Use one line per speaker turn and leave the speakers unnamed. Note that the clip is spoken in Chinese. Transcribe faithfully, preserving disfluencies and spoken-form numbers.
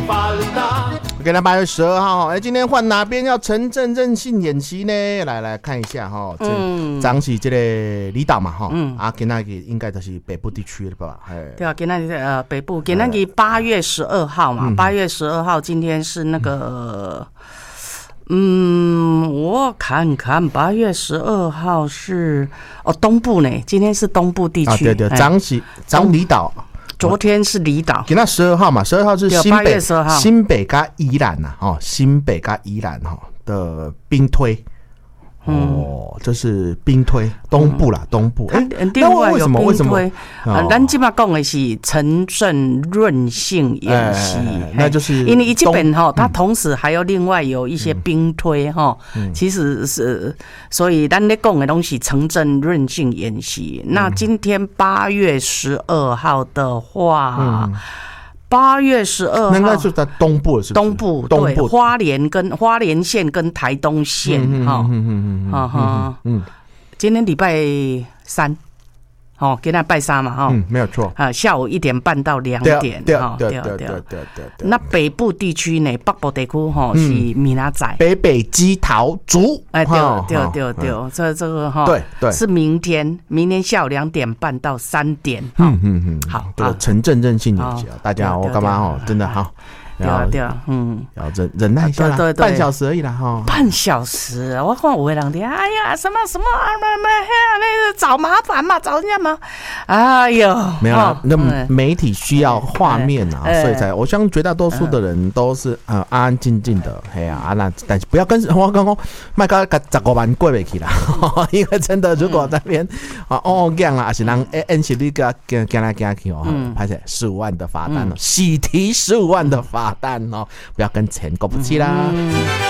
给他八月十二号，哎，今天换哪边要陈振任性演习呢？来来看一下哈，嗯，张是这个离岛嘛哈，嗯啊，今天应该就是北部地区了吧？
对啊，今天呃北部，今天八月十二号嘛，八月十二号今天是那个，嗯，我看看，八月十二号是哦东部呢，今天是东部地区，啊
对对，张是张离岛。
昨天是离岛，
今天十二号嘛，十二号是新北，新北加宜兰呐，哦，新北加宜兰哈的兵推，哦，这是兵推东部啦，东部。哎，
另外有兵推，呃，咱今嘛讲的是城镇润性演习，
那就是
因为这边哈，它同时还有另外有一些兵推哈，其实是所以咱咧讲的东西城镇润性演习。那今天八月十二号的话。八月十二号，
应该是在东部，是不是？
东部，东部，花莲跟花莲县跟台东县，哈，嗯嗯嗯，哈哈，嗯，今天礼拜三，哦，今天拜三嘛，哈，
嗯，没有错，
啊，下午一点半到两点，
对对对对对对。
那北部地区呢，北部地区哈是米拉仔，
北北基桃竹，
哎，对对对对，这这个哈，
对对，
是明天，明天下午两点半到三点，
嗯嗯嗯，
好，
这个城镇韧性演习，大家我干嘛哦，真的好。
对啊对啊，嗯，
要忍忍耐一下啦，半小时而已啦哈。
半小时，我看有的人的，哎呀，什么什么啊，没没，那个找麻烦嘛，找人家嘛，哎呦，
没有啦，那媒体需要画面啊，所以才，我相信绝大多数的人都是呃安安静静的，嘿啊，那但是不要跟我刚刚麦克十五万过不去啦，因为真的如果那边啊哦这样啦，还是人按实力个跟跟来跟去哦，拍成十五万的罚单哦，喜提十五万的罚。罚单哦，不要跟钱过不去啦。